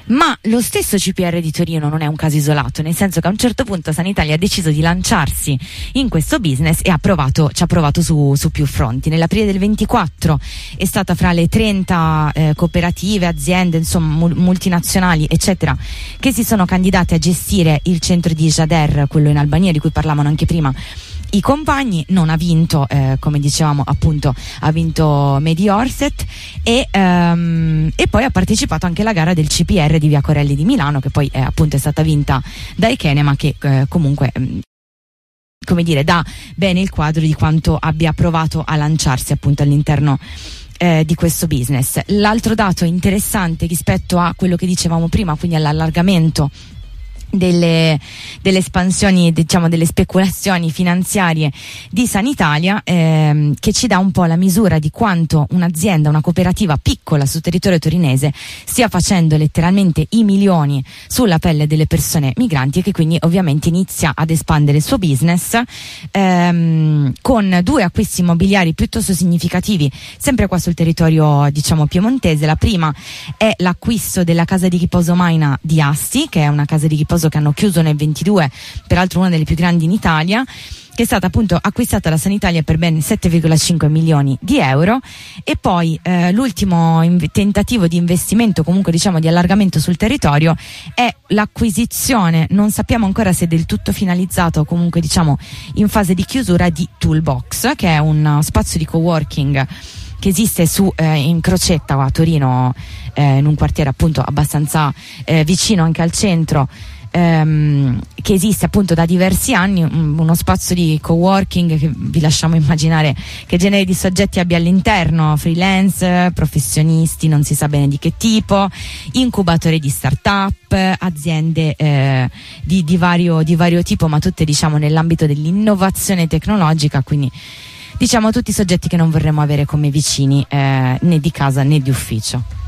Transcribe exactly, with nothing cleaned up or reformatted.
Ma lo stesso C P R di Torino non è un caso isolato, nel senso che a un certo punto Sanitalia ha deciso di lanciarsi in questo business e ha provato, ci ha provato su, su più fronti. Nell'aprile del ventiquattro è stata fra le trenta eh, cooperative, aziende, insomma mul- multinazionali eccetera, che si sono candidate a gestire il centro di Jader, quello in Albania di cui parlavano anche prima i compagni. Non ha vinto, eh, come dicevamo appunto, ha vinto Mediorset e, um, e poi ha partecipato anche alla gara del C P R di Via Corelli di Milano, che poi eh, appunto è stata vinta da Echene, ma che eh, comunque um, come dire dà bene il quadro di quanto abbia provato a lanciarsi appunto all'interno eh, di questo business. L'altro dato interessante rispetto a quello che dicevamo prima, quindi all'allargamento delle, delle espansioni, diciamo delle speculazioni finanziarie di Sanitalia, ehm, che ci dà un po' la misura di quanto un'azienda, una cooperativa piccola sul territorio torinese stia facendo letteralmente i milioni sulla pelle delle persone migranti, e che quindi ovviamente inizia ad espandere il suo business ehm, con due acquisti immobiliari piuttosto significativi sempre qua sul territorio diciamo piemontese. La prima è l'acquisto della casa di riposo Maina di Asti, che è una casa di riposo che hanno chiuso nel ventidue, peraltro una delle più grandi in Italia, che è stata appunto acquistata da Sanitalia per ben sette virgola cinque milioni di euro. E poi eh, l'ultimo inv- tentativo di investimento, comunque diciamo di allargamento sul territorio, è l'acquisizione, non sappiamo ancora se del tutto finalizzato o comunque diciamo in fase di chiusura, di Toolbox, che è un spazio di coworking che esiste su eh, in Crocetta a Torino, eh, in un quartiere appunto abbastanza eh, vicino anche al centro, ehm, che esiste appunto da diversi anni, un, uno spazio di coworking che vi lasciamo immaginare che genere di soggetti abbia all'interno: freelance, professionisti non si sa bene di che tipo, incubatori di start-up, aziende eh, di, di, vario, di vario tipo, ma tutte diciamo nell'ambito dell'innovazione tecnologica, quindi diciamo tutti soggetti che non vorremmo avere come vicini eh, né di casa né di ufficio.